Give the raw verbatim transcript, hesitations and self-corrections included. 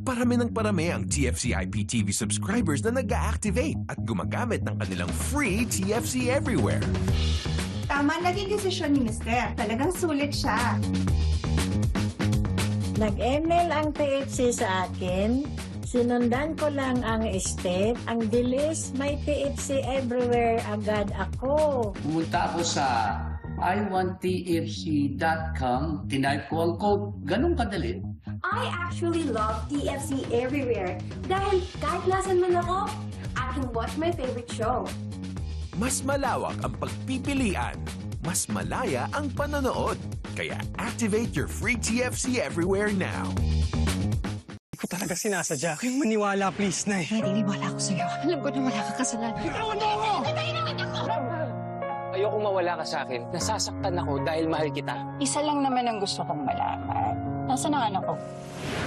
Parami ng parami ang T F C I P T V subscribers na nag-a-activate at gumagamit ng kanilang free T F C Everywhere. Tama naging desisyon ni Mister. Talagang sulit siya. Nag-email ang T F C sa akin. Sinundan ko lang ang step. Ang bilis, may T F C Everywhere agad ako. Pumunta ako sa i want t f c dot com, tinype ko ang code, ganun kadali. I actually love T F C Everywhere dahil kahit nasan man ako, I can watch my favorite show. Mas malawak ang pagpipilian, mas malaya ang panonood. Kaya activate your free T F C Everywhere now. Hindi ko talaga sinasadya. Kayong maniwala, please, Nay. Naniniwala ako sa'yo. Alam ko na wala kang kasalanan. Bitawan mo ako! Ayoko mawala ka sa akin. Nasasaktan ako dahil mahal kita. Isa lang naman ang gusto kong malaman. Nasaan ang anak ko?